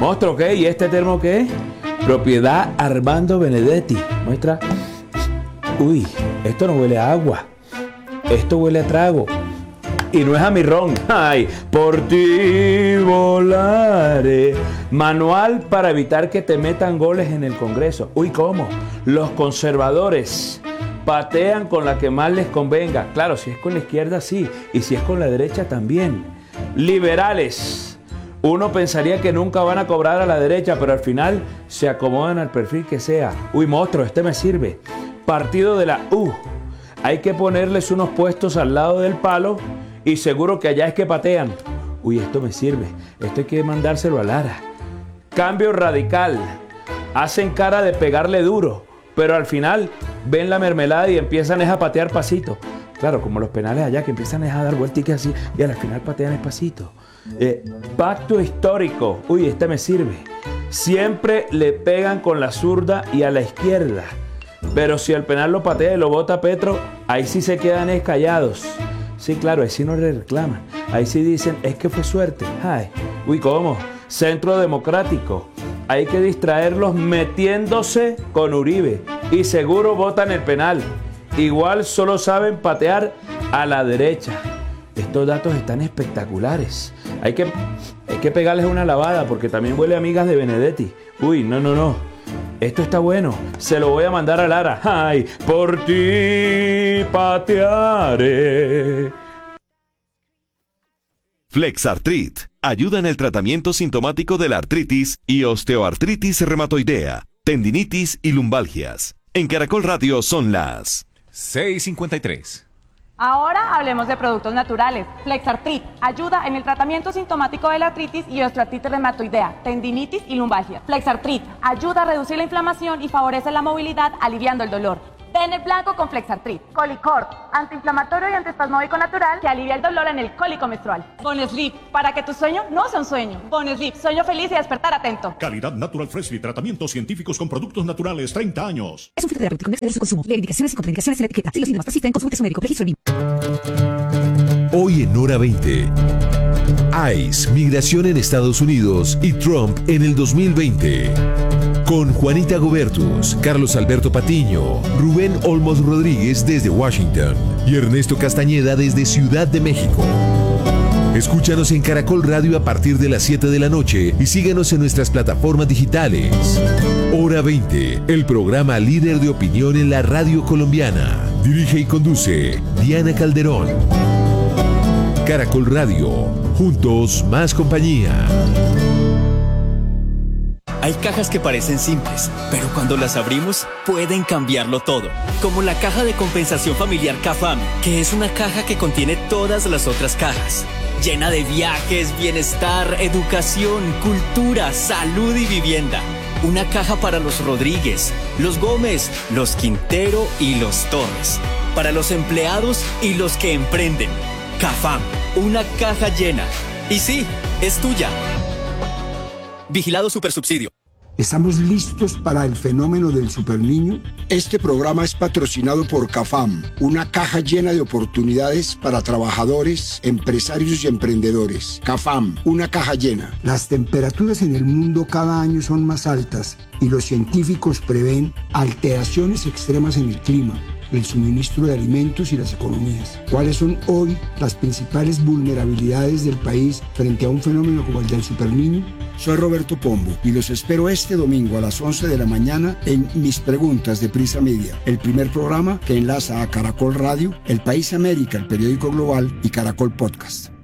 Monstruo, ¿qué? ¿Y este termo qué? Propiedad Armando Benedetti. Muestra. Uy, esto no huele a agua. Esto huele a trago. Y no es a mi ron. Ay, por ti volaré. Manual para evitar que te metan goles en el Congreso. Uy, ¿cómo? Los conservadores patean con la que más les convenga. Claro, si es con la izquierda, sí. Y si es con la derecha, también. Liberales. Uno pensaría que nunca van a cobrar a la derecha, pero al final se acomodan al perfil que sea. Uy, monstruo, este me sirve. Partido de la U. Hay que ponerles unos puestos al lado del palo y seguro que allá es que patean. Uy, esto me sirve. Esto hay que mandárselo a Lara. Cambio radical. Hacen cara de pegarle duro, pero al final ven la mermelada y empiezan a patear pasito. Claro, como los penales allá que empiezan a dar vueltas así y al final patean despacito. Pacto histórico. Uy, este me sirve. Siempre le pegan con la zurda y a la izquierda. Pero si al penal lo patea y lo bota Petro, ahí sí se quedan callados. Sí, claro, ahí sí no le reclaman. Ahí sí dicen, es que fue suerte. Ay, uy, ¿cómo? Centro Democrático. Hay que distraerlos metiéndose con Uribe. Y seguro votan el penal. Igual solo saben patear a la derecha. Estos datos están espectaculares. Hay que pegarles una lavada porque también huele a amigas de Benedetti. Uy, no. Esto está bueno. Se lo voy a mandar a Lara. Ay, por ti patearé. Flexartrit ayuda en el tratamiento sintomático de la artritis y osteoartritis reumatoidea, tendinitis y lumbalgias. En Caracol Radio son las 6:53. Ahora hablemos de productos naturales. Flexartrit ayuda en el tratamiento sintomático de la artritis y osteoartritis reumatoidea, tendinitis y lumbalgia. Flexartrit ayuda a reducir la inflamación y favorece la movilidad, aliviando el dolor. Ven el blanco con Flexartrit. Colicort, antiinflamatorio y antiespasmódico natural que alivia el dolor en el cólico menstrual. Bonesleep, para que tu sueño no sea un sueño. Bonesleep, sueño feliz y despertar atento. Calidad Natural Freshly, tratamientos científicos con productos naturales, 30 años. Es un filtro terapéutico de su consumo. Lee indicaciones y contraindicaciones en la etiqueta. Si los síntomas persisten, consulte a su médico. Registro BIM. Hoy en Hora 20. ICE, migración en Estados Unidos y Trump en el 2020. Con Juanita Gobertus, Carlos Alberto Patiño, Rubén Olmos Rodríguez desde Washington y Ernesto Castañeda desde Ciudad de México. Escúchanos en Caracol Radio a partir de las 7 de la noche y síguenos en nuestras plataformas digitales. Hora 20, el programa líder de opinión en la radio colombiana. Dirige y conduce Diana Calderón. Caracol Radio, juntos más compañía. Hay cajas que parecen simples, pero cuando las abrimos pueden cambiarlo todo. Como la caja de compensación familiar CAFAM, que es una caja que contiene todas las otras cajas. Llena de viajes, bienestar, educación, cultura, salud y vivienda. Una caja para los Rodríguez, los Gómez, los Quintero y los Torres. Para los empleados y los que emprenden. CAFAM, una caja llena. Y sí, es tuya. Vigilado Supersubsidio. ¿Estamos listos para el fenómeno del superniño? Este programa es patrocinado por CAFAM, una caja llena de oportunidades para trabajadores, empresarios y emprendedores. CAFAM, una caja llena. Las temperaturas en el mundo cada año son más altas y los científicos prevén alteraciones extremas en el clima, el suministro de alimentos y las economías. ¿Cuáles son hoy las principales vulnerabilidades del país frente a un fenómeno como el del superniño? Soy Roberto Pombo y los espero este domingo a las 11 de la mañana en Mis Preguntas de Prisa Media, el primer programa que enlaza a Caracol Radio, El País América, el periódico global y Caracol Podcast.